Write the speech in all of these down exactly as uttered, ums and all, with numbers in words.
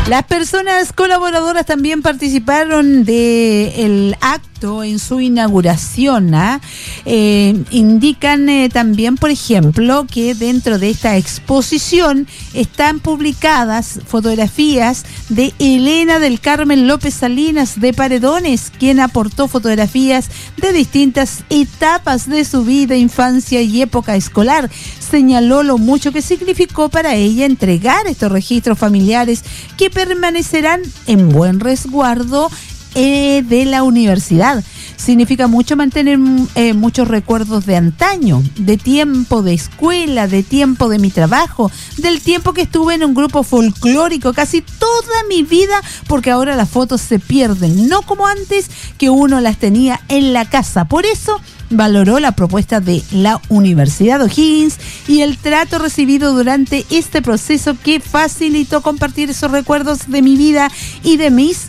Las personas colaboradoras también participaron del acto en su inauguración. ¿eh? Eh, indican eh, también, por ejemplo, que dentro de esta exposición están publicadas fotografías de Elena del Carmen López Salinas de Paredones, quien aportó fotografías de distintas etapas de su vida, infancia y época escolar. Señaló lo mucho que significó para ella entregar estos registros familiares que permanecerán en buen resguardo eh, de la universidad. Significa mucho mantener eh, muchos recuerdos de antaño, de tiempo de escuela, de tiempo de mi trabajo, del tiempo que estuve en un grupo folclórico, casi toda mi vida, porque ahora las fotos se pierden, no como antes que uno las tenía en la casa. Por eso valoró la propuesta de la Universidad O'Higgins y el trato recibido durante este proceso que facilitó compartir esos recuerdos de mi vida y de mis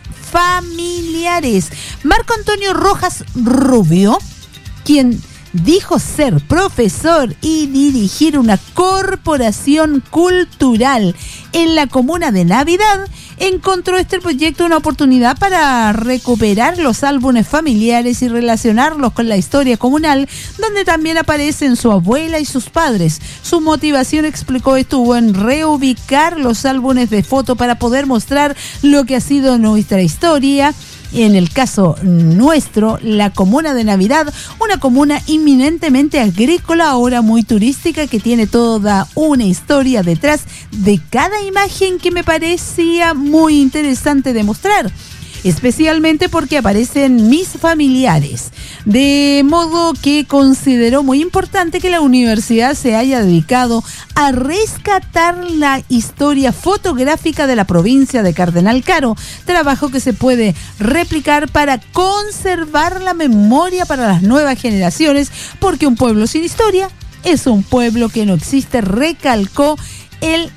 familiares. Marco Antonio Rojas Rubio, quien dijo ser profesor y dirigir una corporación cultural en la comuna de Navidad, encontró este proyecto una oportunidad para recuperar los álbumes familiares y relacionarlos con la historia comunal, donde también aparecen su abuela y sus padres. Su motivación, explicó, estuvo en reubicar los álbumes de foto para poder mostrar lo que ha sido nuestra historia. En el caso nuestro, la comuna de Navidad, una comuna inminentemente agrícola, ahora muy turística, que tiene toda una historia detrás de cada imagen que me parecía muy interesante de mostrar, especialmente porque aparecen mis familiares. De modo que consideró muy importante que la universidad se haya dedicado a rescatar la historia fotográfica de la provincia de Cardenal Caro, trabajo que se puede replicar para conservar la memoria para las nuevas generaciones, porque un pueblo sin historia es un pueblo que no existe, recalcó el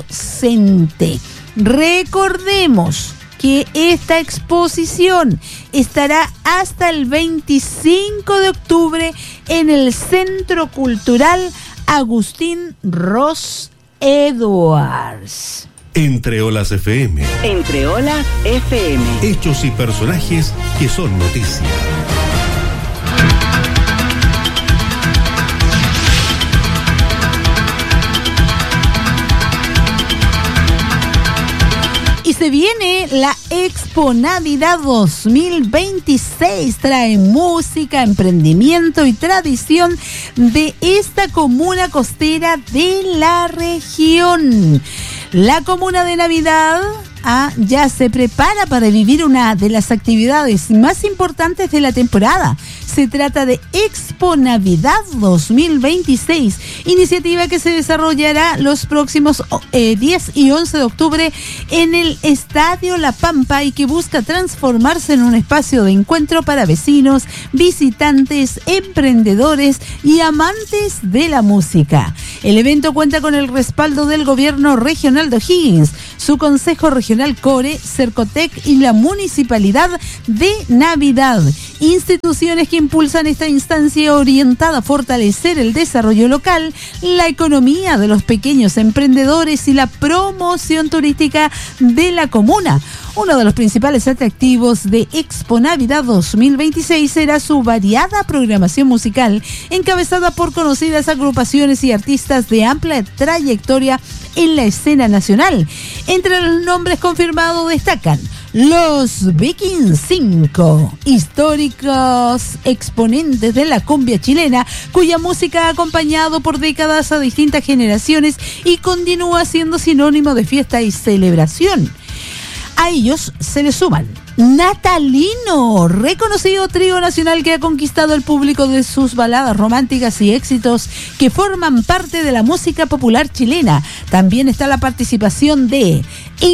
docente. Recordemos que esta exposición estará hasta el veinticinco de octubre en el Centro Cultural Agustín Ross Edwards. Entre Olas F M. Entre Olas F M. Hechos y personajes que son noticia. Y se viene la Expo Navidad dos mil veintiséis. Trae música, emprendimiento y tradición de esta comuna costera de la región. La comuna de Navidad ah, ya se prepara para vivir una de las actividades más importantes de la temporada. Se trata de Expo Navidad dos mil veintiséis, iniciativa que se desarrollará los próximos eh, diez y once de octubre en el Estadio La Pampa y que busca transformarse en un espacio de encuentro para vecinos, visitantes, emprendedores y amantes de la música. El evento cuenta con el respaldo del Gobierno Regional de O'Higgins, su Consejo Regional Core, Cercotec y la Municipalidad de Navidad, instituciones que impulsan esta instancia orientada a fortalecer el desarrollo local, la economía de los pequeños emprendedores y la promoción turística de la comuna. Uno de los principales atractivos de Expo Navidad dos mil veintiséis será su variada programación musical, encabezada por conocidas agrupaciones y artistas de amplia trayectoria en la escena nacional. Entre los nombres confirmados destacan Los Vikings cinco, históricos exponentes de la cumbia chilena, cuya música ha acompañado por décadas a distintas generaciones y continúa siendo sinónimo de fiesta y celebración. A ellos se le suman Natalino, reconocido trío nacional que ha conquistado el público de sus baladas románticas y éxitos que forman parte de la música popular chilena. También está la participación de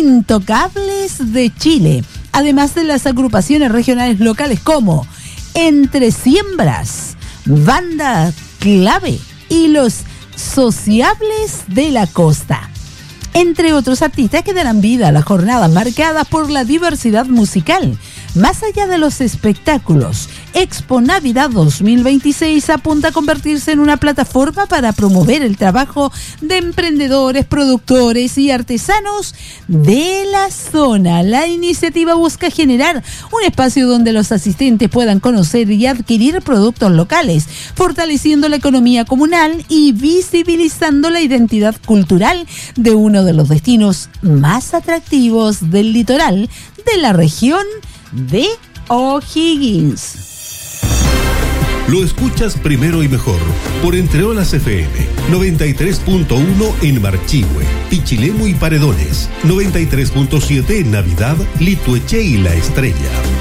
Intocables de Chile, además de las agrupaciones regionales locales como Entre Siembras, Banda Clave y Los Sociables de la Costa, entre otros artistas que darán vida a la jornada marcada por la diversidad musical. Más allá de los espectáculos, Expo Navidad dos mil veintiséis apunta a convertirse en una plataforma para promover el trabajo de emprendedores, productores y artesanos de la zona. La iniciativa busca generar un espacio donde los asistentes puedan conocer y adquirir productos locales, fortaleciendo la economía comunal y visibilizando la identidad cultural de uno de los destinos más atractivos del litoral de la región de O'Higgins. Lo escuchas primero y mejor por Entre Olas F M, noventa y tres punto uno en Marchihue, Pichilemu y Paredones, noventa y tres punto siete en Navidad, Litueche y La Estrella.